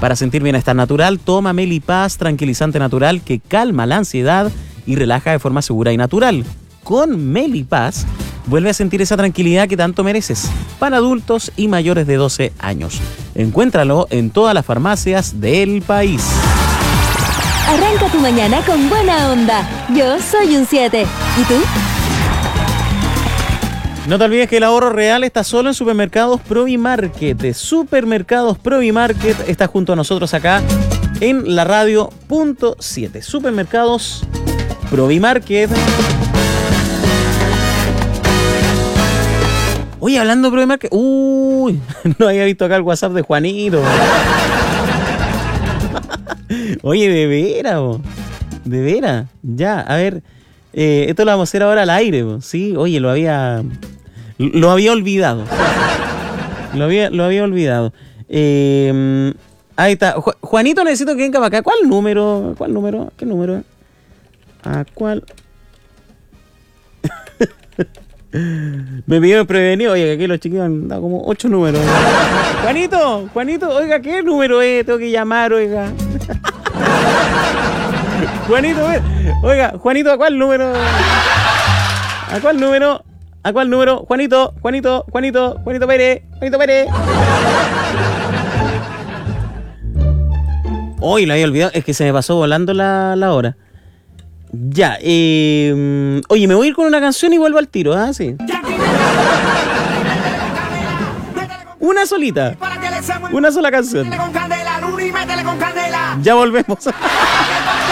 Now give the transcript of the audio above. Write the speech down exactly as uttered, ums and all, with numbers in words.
Para sentir bienestar natural, toma Melipaz, tranquilizante natural que calma la ansiedad y relaja de forma segura y natural. Con Melipaz, vuelve a sentir esa tranquilidad que tanto mereces. Para adultos y mayores de doce años. Encuéntralo en todas las farmacias del país. Arranca tu mañana con buena onda. Yo soy un siete. ¿Y tú? No te olvides que el ahorro real está solo en Supermercados Provimarket. Supermercados Provimarket está junto a nosotros acá en la radio punto siete. Supermercados Provimarket. Oye, hablando de Provimarket, uy, no había visto acá el WhatsApp de Juanito. Oye, de veras, bo. de veras, ya, a ver, eh, esto lo vamos a hacer ahora al aire, bo. Sí, oye, lo había, lo había olvidado, lo había, lo había olvidado. Eh, ahí está, Ju- Juanito, necesito que venga para acá. ¿Cuál número? ¿Cuál número? ¿Qué número? ¿A cuál? Me pidieron prevenido, oye, que aquí los chiquillos han dado como ocho números. Juanito, Juanito, oiga, ¿qué número es? Tengo que llamar, oiga. Juanito, oiga, Juanito, ¿a cuál número? ¿A cuál número? ¿A cuál número? Juanito, Juanito, Juanito, Juanito Pérez, Juanito Pérez. Hoy lo había olvidado, es que se me pasó volando la, la hora. Ya, eh, oye, me voy a ir con una canción y vuelvo al tiro, ¿ah? Sí. Una solita. Una sola canción. Ya volvemos.